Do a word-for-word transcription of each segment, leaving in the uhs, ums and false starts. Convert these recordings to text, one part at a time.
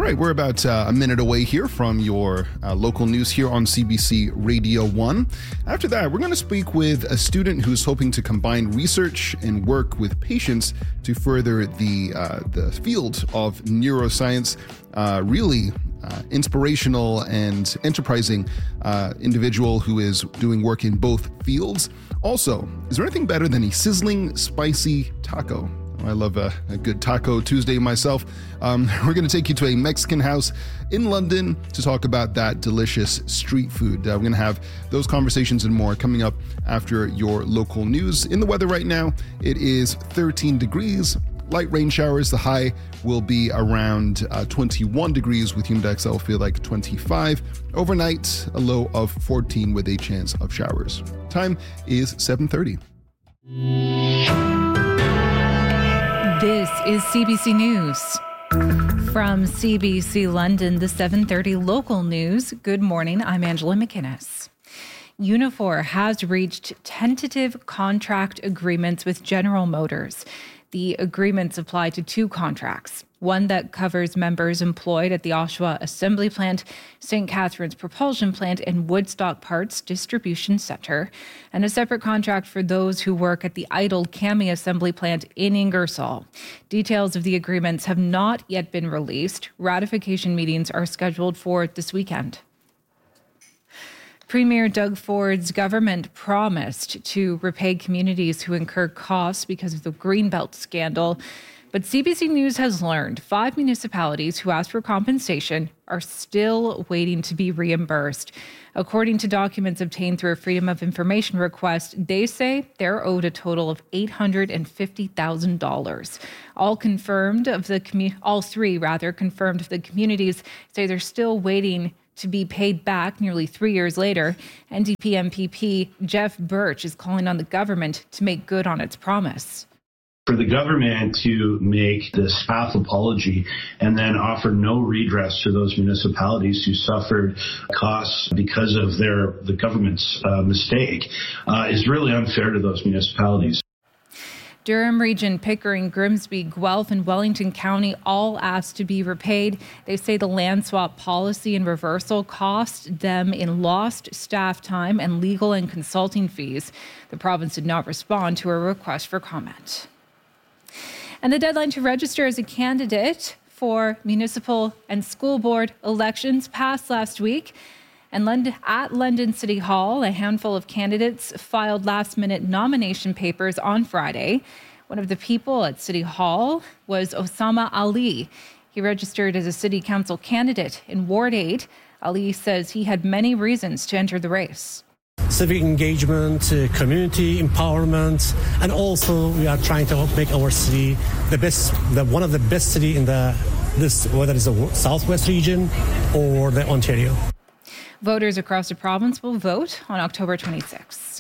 right, we're about uh, a minute away here from your uh, local news here on C B C Radio one. After that, we're going to speak with a student who's hoping to combine research and work with patients to further the uh, the field of neuroscience. Uh, really uh, inspirational and enterprising uh, individual who is doing work in both fields. Also, is there anything better than a sizzling, spicy taco? I love a, a good Taco Tuesday myself. Um, we're going to take you to a Mexican house in London to talk about that delicious street food. Uh, we're going to have those conversations and more coming up after your local news. In the weather right now, it is thirteen degrees. Light rain showers. The high will be around uh, twenty-one degrees with humidex. That will feel like twenty-five. Overnight, a low of fourteen with a chance of showers. Time is seven thirty. This is C B C News. From C B C London, the seven thirty local news. Good morning, I'm Angela McInnes. Unifor has reached tentative contract agreements with General Motors. The agreements apply to two contracts, one that covers members employed at the Oshawa Assembly Plant, Saint Catharines Propulsion Plant, and Woodstock Parts Distribution Centre, and a separate contract for those who work at the idled Kami Assembly Plant in Ingersoll. Details of the agreements have not yet been released. Ratification meetings are scheduled for this weekend. Premier Doug Ford's government promised to repay communities who incur costs because of the Greenbelt scandal. But C B C News has learned five municipalities who asked for compensation are still waiting to be reimbursed. According to documents obtained through a Freedom of Information request, they say they're owed a total of eight hundred fifty thousand dollars. All confirmed of the commu- all three rather confirmed of the communities say they're still waiting to be paid back nearly three years later. N D P M P P Jeff Birch is calling on the government to make good on its promise. For the government to make this half apology and then offer no redress to those municipalities who suffered costs because of their the government's uh, mistake uh, is really unfair to those municipalities. Durham Region, Pickering, Grimsby, Guelph, and Wellington County all asked to be repaid. They say the land swap policy and reversal cost them in lost staff time and legal and consulting fees. The province did not respond to a request for comment. And the deadline to register as a candidate for municipal and school board elections passed last week. And London, at London City Hall, a handful of candidates filed last-minute nomination papers on Friday. One of the people at City Hall was Osama Ali. He registered as a city council candidate in Ward eight. Ali says he had many reasons to enter the race. Civic engagement, uh, community empowerment, and also we are trying to make our city the best, the one of the best city in the this, whether it's the Southwest region or the Ontario. Voters across the province will vote on October twenty-sixth.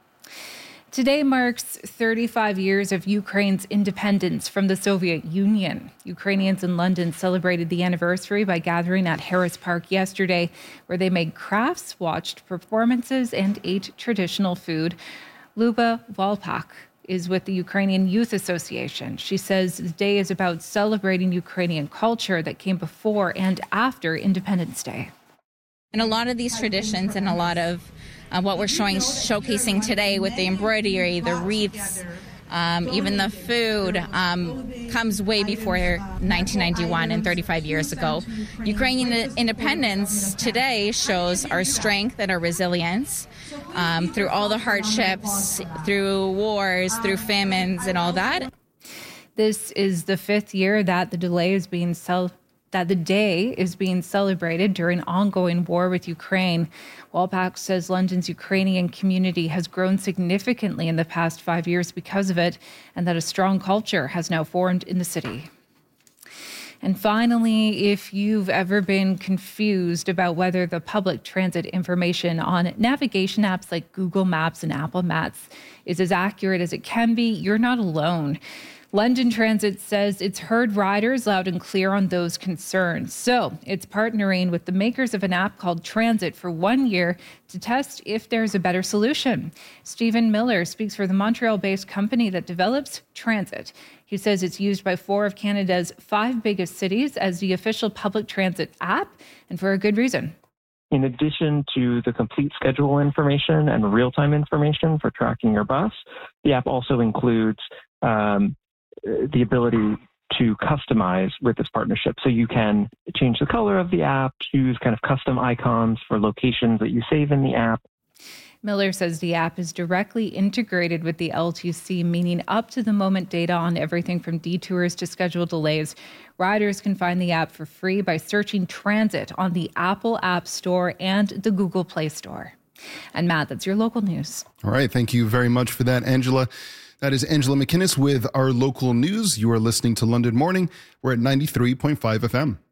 Today marks thirty-five years of Ukraine's independence from the Soviet Union. Ukrainians in London celebrated the anniversary by gathering at Harris Park yesterday, where they made crafts, watched performances, and ate traditional food. Luba Walpak is with the Ukrainian Youth Association. She says the day is about celebrating Ukrainian culture that came before and after Independence Day. And a lot of these traditions and a lot of uh, what we're showing, showcasing today with the embroidery, the wreaths, um, even the food um, comes way before nineteen ninety-one and thirty-five years ago. Ukrainian independence today shows our strength and our resilience um, through all the hardships, through wars, through famines and all that. This is the fifth year that the delay is being celebrated. that the day is being celebrated during ongoing war with Ukraine. Walpak says London's Ukrainian community has grown significantly in the past five years because of it, and that a strong culture has now formed in the city. And finally, if you've ever been confused about whether the public transit information on navigation apps like Google Maps and Apple Maps is as accurate as it can be, you're not alone. London Transit says it's heard riders loud and clear on those concerns. So it's partnering with the makers of an app called Transit for one year to test if there's a better solution. Stephen Miller speaks for the Montreal-based company that develops Transit. He He says it's used by four of Canada's five biggest cities as the official public transit app, and for a good reason. In addition to the complete schedule information and real-time information for tracking your bus, the app also includes um, the ability to customize with this partnership. So you can change the color of the app, choose kind of custom icons for locations that you save in the app. Miller says the app is directly integrated with the L T C, meaning up-to-the-moment data on everything from detours to schedule delays. Riders can find the app for free by searching Transit on the Apple App Store and the Google Play Store. And Matt, that's your local news. All right. Thank you very much for that, Angela. That is Angela McInnes with our local news. You are listening to London Morning. We're at ninety-three point five F M.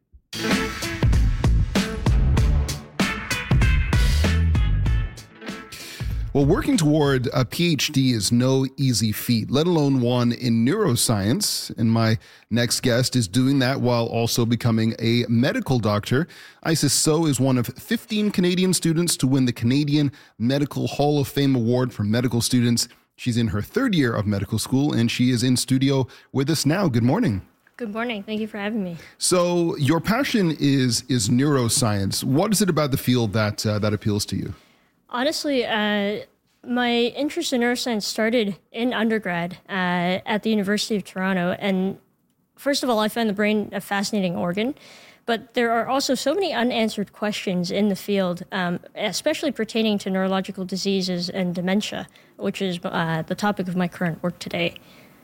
Well, working toward a P H D is no easy feat, let alone one in neuroscience. And my next guest is doing that while also becoming a medical doctor. Isis So is one of fifteen Canadian students to win the Canadian Medical Hall of Fame Award for medical students. She's in her third year of medical school, and she is in studio with us now. Good morning. Good morning. Thank you for having me. So your passion is is neuroscience. What is it about the field that uh, that appeals to you? Honestly, uh, my interest in neuroscience started in undergrad uh, at the University of Toronto. And first of all, I find the brain a fascinating organ. But there are also so many unanswered questions in the field, um, especially pertaining to neurological diseases and dementia, which is uh, the topic of my current work today.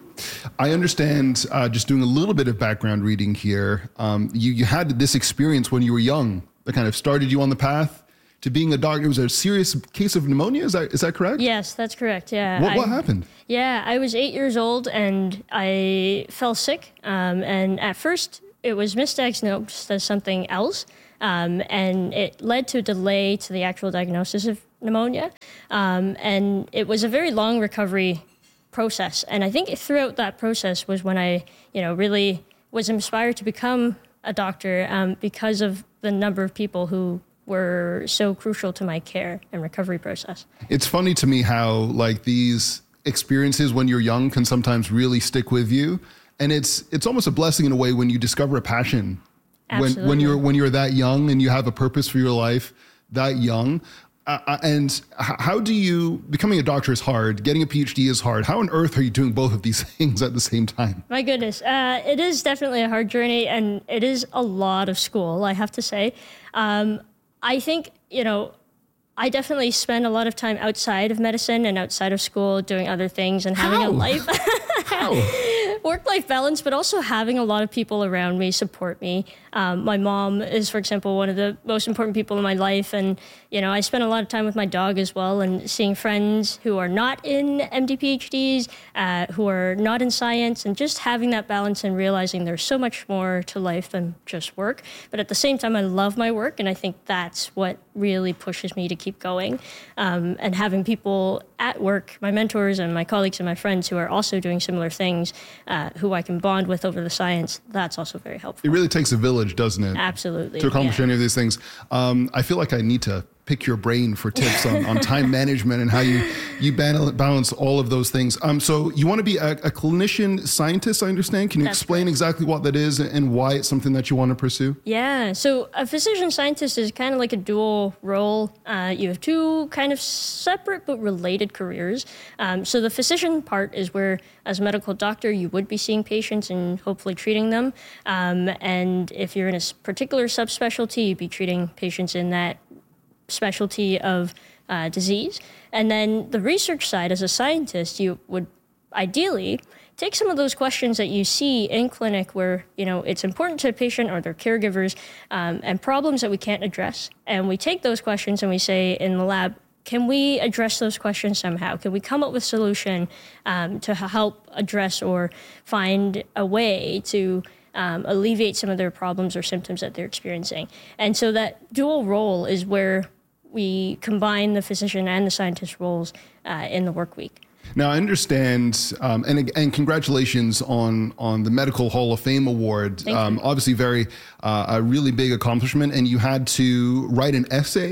I understand, uh, just doing a little bit of background reading here, um, you, you had this experience when you were young that kind of started you on the path to being a doctor. It was a serious case of pneumonia. Is that is that correct? Yes, that's correct. Yeah. What, what I, happened? Yeah, I was eight years old and I fell sick. Um, and at first it was misdiagnosed as something else. Um, and it led to a delay to the actual diagnosis of pneumonia. Um, and it was a very long recovery process. And I think throughout that process was when I, you know, really was inspired to become a doctor um, because of the number of people who were so crucial to my care and recovery process. It's funny to me how like these experiences when you're young can sometimes really stick with you. And it's it's almost a blessing in a way when you discover a passion. Absolutely. When when you're when you're that young and you have a purpose for your life that young. Uh, and how do you, becoming a doctor is hard, getting a P H D is hard. How on earth are you doing both of these things at the same time? My goodness. Uh, it is definitely a hard journey, and it is a lot of school, I have to say. Um, I think, you know, I definitely spend a lot of time outside of medicine and outside of school doing other things and having How? a life. How? Work-life balance, but also having a lot of people around me support me. Um, my mom is, for example, one of the most important people in my life. And, you know, I spend a lot of time with my dog as well and seeing friends who are not in M D P H Ds, uh, who are not in science, and just having that balance and realizing there's so much more to life than just work. But at the same time, I love my work, and I think that's what really pushes me to keep going. Um, and having people at work, my mentors and my colleagues and my friends who are also doing similar things, uh, who I can bond with over the science, that's also very helpful. It really takes a village, doesn't it? Absolutely. To accomplish yeah. any of these things. Um, I feel like I need to pick your brain for tips on, on time management and how you, you balance all of those things. Um, so you want to be a, a clinician scientist, I understand. Can you That's explain correct. exactly what that is and why it's something that you want to pursue? Yeah, so a physician scientist is kind of like a dual role. Uh, you have two kind of separate but related careers. Um, so the physician part is where, as a medical doctor, you would be seeing patients and hopefully treating them. Um, and if you're in a particular subspecialty, you'd be treating patients in that specialty of uh, disease. And then the research side, as a scientist, you would ideally take some of those questions that you see in clinic where, you know, it's important to a patient or their caregivers um, and problems that we can't address. And we take those questions and we say in the lab, can we address those questions somehow? Can we come up with a solution um, to help address or find a way to um, alleviate some of their problems or symptoms that they're experiencing? And so that dual role is where we combine the physician and the scientist roles uh, in the work week. Now, I understand, um, and and congratulations on on the Medical Hall of Fame award. Um, obviously, very uh, a really big accomplishment, and you had to write an essay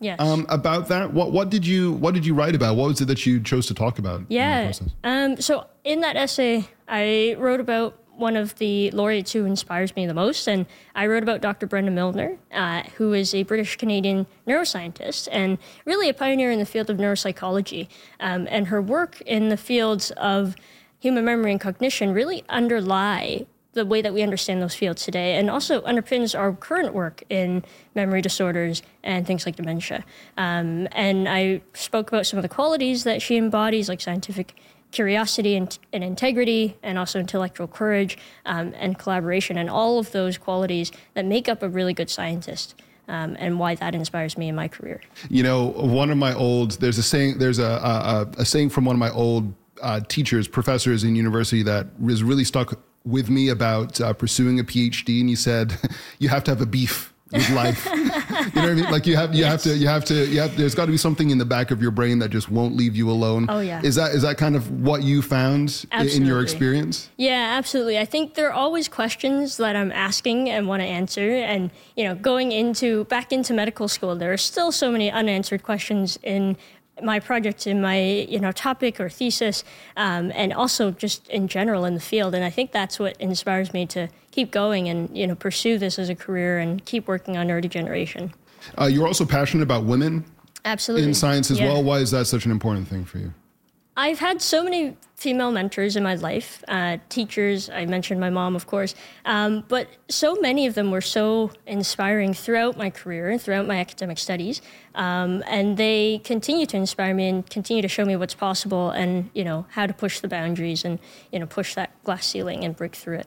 Yes. Um, about that, what what did you what did you write about? What was it that you chose to talk about? Yeah. Um, so in that essay, I wrote about one of the laureates who inspires me the most, and I wrote about Doctor Brenda Milner, uh, who is a British-Canadian neuroscientist and really a pioneer in the field of neuropsychology. Um, and her work in the fields of human memory and cognition really underlie the way that we understand those fields today, and also underpins our current work in memory disorders and things like dementia. Um, and I spoke about some of the qualities that she embodies, like scientific curiosity and, and integrity, and also intellectual courage um, and collaboration, and all of those qualities that make up a really good scientist. Um, and why that inspires me in my career. You know, one of my old there's a saying there's a a, a saying from one of my old uh, teachers, professors in university that was really stuck with me about uh, pursuing a PhD, and he said, "You have to have a beef with life." You know what I mean? Like you have, you yes. have to, you have to, you have. There's got to be something in the back of your brain that just won't leave you alone. Oh yeah. Is that is that kind of what you found absolutely. in your experience? Yeah, absolutely. I think there are always questions that I'm asking and want to answer, and you know, going into back into medical school, there are still so many unanswered questions in my project, in my you know topic or thesis, um, and also just in general in the field. And I think that's what inspires me to keep going and you know pursue this as a career and keep working on neurodegeneration. Uh, you're also passionate about women, absolutely, in science as yeah. well. Why is that such an important thing for you? I've had so many female mentors in my life, uh, teachers. I mentioned my mom, of course, um, but so many of them were so inspiring throughout my career and throughout my academic studies, um, and they continue to inspire me and continue to show me what's possible and you know how to push the boundaries and you know push that glass ceiling and break through it.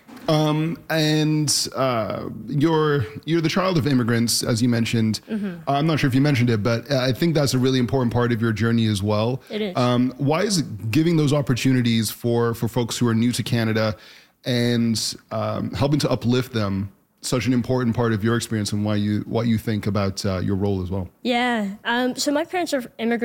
Um, and uh, you're you're the child of immigrants, as you mentioned. Mm-hmm. Uh, I'm not sure if you mentioned it, but I think that's a really important part of your journey as well. It is. Um, why is it giving those opportunities for, for folks who are new to Canada and um, helping to uplift them such an important part of your experience, and why you what you think about uh, your role as well? Yeah. Um, so my parents are immigrants.